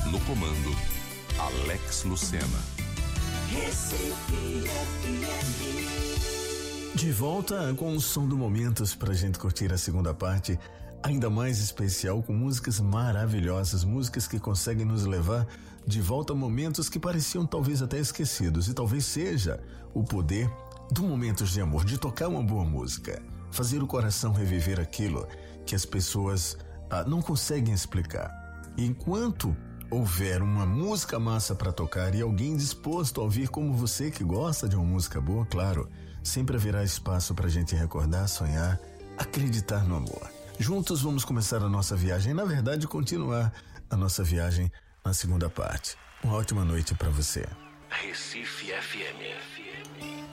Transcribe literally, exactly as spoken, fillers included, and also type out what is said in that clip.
No comando, Alex Lucena. Recife F M. De volta com o som do Momentos pra gente curtir a segunda parte, ainda mais especial, com músicas maravilhosas, músicas que conseguem nos levar de volta a momentos que pareciam talvez até esquecidos, e talvez seja o poder do Momentos de Amor, de tocar uma boa música, fazer o coração reviver aquilo que as pessoas ah, não conseguem explicar. E enquanto houver uma música massa para tocar e alguém disposto a ouvir como você que gosta de uma música boa, claro, sempre haverá espaço para a gente recordar, sonhar, acreditar no amor. Juntos vamos começar a nossa viagem, na verdade continuar a nossa viagem na segunda parte. Uma ótima noite para você. Recife F M.